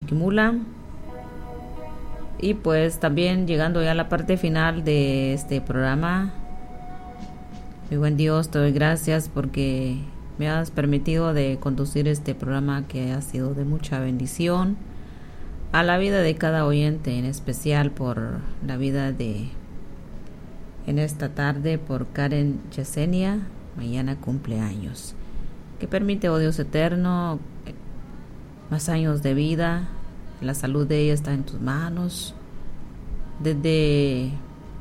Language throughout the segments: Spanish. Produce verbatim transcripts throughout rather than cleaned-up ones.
Chiquimula. Y pues también llegando ya a la parte final de este programa, mi buen Dios, te doy gracias porque me has permitido de conducir este programa que ha sido de mucha bendición a la vida de cada oyente, en especial por la vida de, en esta tarde, por Karen Yesenia, mañana cumpleaños. Que permite, oh Dios eterno, más años de vida. La salud de ella está en tus manos. Desde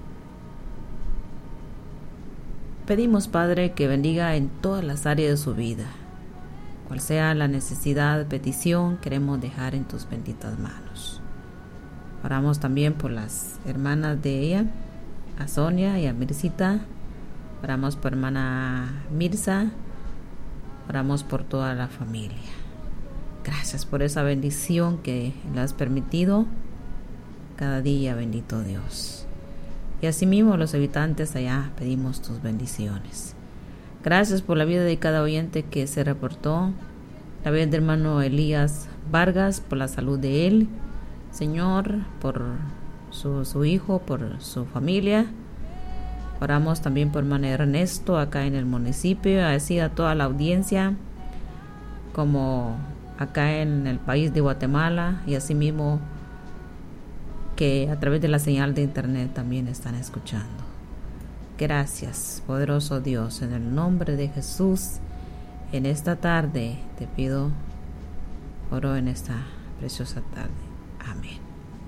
pedimos, Padre, que bendiga en todas las áreas de su vida. Cual sea la necesidad, petición, queremos dejar en tus benditas manos. Oramos también por las hermanas de ella, a Sonia y a Mircita. Oramos por hermana Mirza. Oramos por toda la familia. Gracias por esa bendición que le has permitido cada día, bendito Dios. Y asimismo los habitantes allá pedimos tus bendiciones. Gracias por la vida de cada oyente que se reportó. La vida del hermano Elías Vargas, por la salud de él. Señor, por su, su hijo, por su familia. Oramos también por hermano Ernesto acá en el municipio, así a toda la audiencia, como acá en el país de Guatemala, y asimismo que a través de la señal de internet también están escuchando. Gracias, poderoso Dios, en el nombre de Jesús. En esta tarde te pido, oro en esta preciosa tarde. Amén.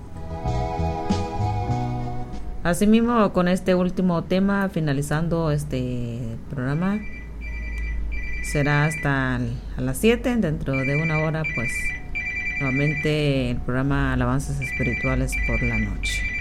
Asimismo, con este último tema, finalizando este programa, será hasta a las siete, dentro de una hora, pues nuevamente el programa Alabanzas Espirituales por la noche.